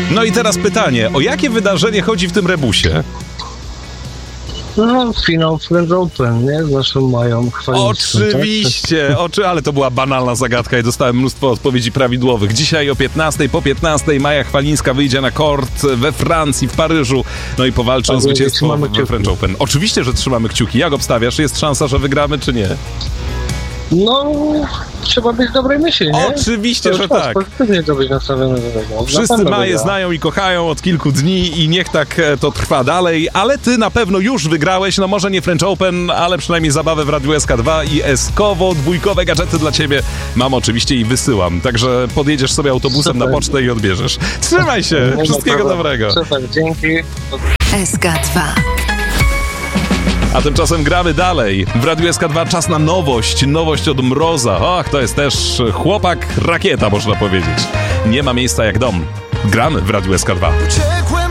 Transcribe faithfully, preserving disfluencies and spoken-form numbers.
No i teraz pytanie, o jakie wydarzenie chodzi w tym rebusie? No, finał French Open, nie? Z naszym Mają Chwalińską. Oczywiście, tak? Oczy, ale to była banalna zagadka i dostałem mnóstwo odpowiedzi prawidłowych. Dzisiaj o piętnastej, po piętnastej Maja Chwalińska wyjdzie na kort we Francji, w Paryżu, no i powalczy o zwycięstwo we French Open. Oczywiście, że trzymamy kciuki. Jak obstawiasz? Jest szansa, że wygramy, czy nie? No, trzeba być dobrej myśli, nie? Oczywiście, to że tak. tak. Pozytywnie to być nastawiony do tego. Wszyscy Maję znają i kochają od kilku dni i niech tak to trwa dalej, ale ty na pewno już wygrałeś, no może nie French Open, ale przynajmniej zabawę w Radiu S K dwa i eskowo dwójkowe gadżety dla ciebie mam oczywiście i wysyłam, także podjedziesz sobie autobusem Super. na pocztę i odbierzesz. Trzymaj się, nie wszystkiego no, dobrego. Super, dzięki. S K dwa. A tymczasem gramy dalej. W Radiu S K dwa czas na nowość. Nowość od Mroza. Och, to jest też chłopak rakieta, można powiedzieć. Nie ma miejsca jak dom. Gramy w Radiu S K dwa.